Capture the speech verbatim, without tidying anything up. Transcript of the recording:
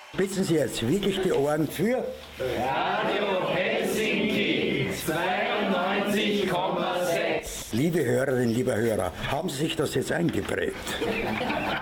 Spitzen Sie jetzt wirklich die Ohren für Radio Helsinki zweiundneunzig Komma sechs. Liebe Hörerinnen, lieber Hörer, haben Sie sich das jetzt eingeprägt?